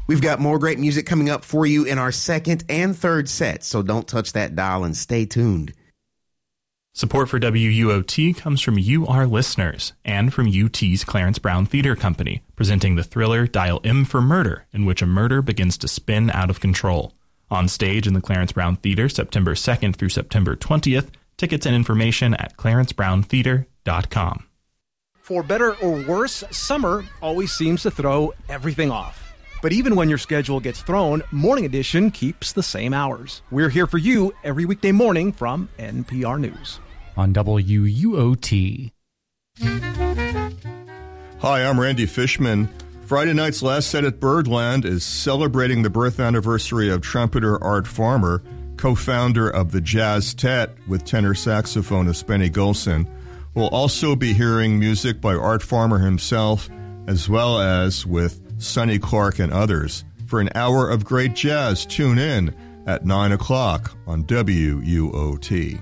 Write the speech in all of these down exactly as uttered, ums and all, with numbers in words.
We've got more great music coming up for you in our second and third set, so don't touch that dial and stay tuned. Support for W U O T comes from you, our listeners, and from U T's Clarence Brown Theater Company, presenting the thriller Dial M for Murder, in which a murder begins to spin out of control. On stage in the Clarence Brown Theater, September second through September twentieth. Tickets and information at clarence brown theater dot com. For better or worse, summer always seems to throw everything off. But even when your schedule gets thrown, Morning Edition keeps the same hours. We're here for you every weekday morning from N P R News. On W U O T. Hi, I'm Randy Fishman. Friday night's last set at Birdland is celebrating the birth anniversary of trumpeter Art Farmer, co-founder of the Jazz Tet with tenor saxophonist Benny Golson. We'll also be hearing music by Art Farmer himself, as well as with Sonny Clark and others. For an hour of great jazz, tune in at nine o'clock on W U O T.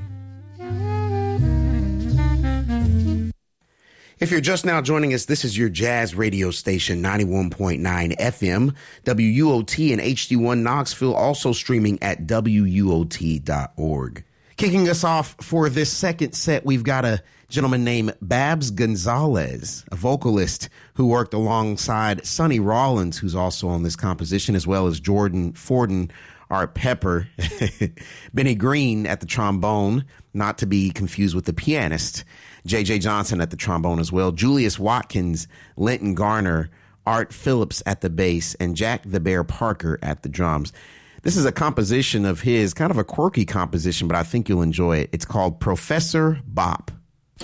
If you're just now joining us, this is your jazz radio station, ninety-one point nine F M, W U O T and H D one Knoxville, also streaming at W U O T dot org. Kicking us off for this second set, we've got a gentleman named Babs Gonzalez, a vocalist who worked alongside Sonny Rollins, who's also on this composition, as well as Jordan Forden, Art Pepper, Benny Green at the trombone, not to be confused with the pianist, J J Johnson at the trombone as well, Julius Watkins, Linton Garner, Art Phillips at the bass, and Jack the Bear Parker at the drums. This is a composition of his, kind of a quirky composition, but I think you'll enjoy it. It's called Professor Bop.